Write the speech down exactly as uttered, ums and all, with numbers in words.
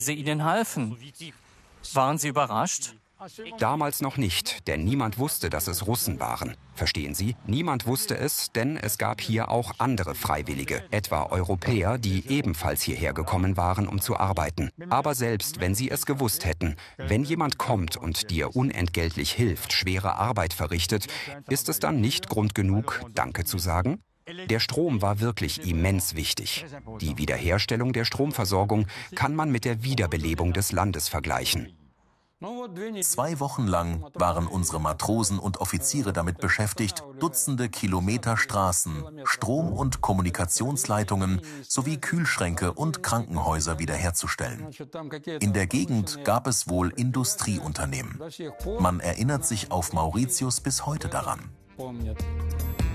sie ihnen halfen. Waren Sie überrascht? Damals noch nicht, denn niemand wusste, dass es Russen waren. Verstehen Sie? Niemand wusste es, denn es gab hier auch andere Freiwillige, etwa Europäer, die ebenfalls hierher gekommen waren, um zu arbeiten. Aber selbst wenn sie es gewusst hätten, wenn jemand kommt und dir unentgeltlich hilft, schwere Arbeit verrichtet, ist es dann nicht Grund genug, Danke zu sagen? Der Strom war wirklich immens wichtig. Die Wiederherstellung der Stromversorgung kann man mit der Wiederbelebung des Landes vergleichen. Zwei Wochen lang waren unsere Matrosen und Offiziere damit beschäftigt, Dutzende Kilometer Straßen, Strom- und Kommunikationsleitungen sowie Kühlschränke und Krankenhäuser wiederherzustellen. In der Gegend gab es wohl Industrieunternehmen. Man erinnert sich auf Mauritius bis heute daran.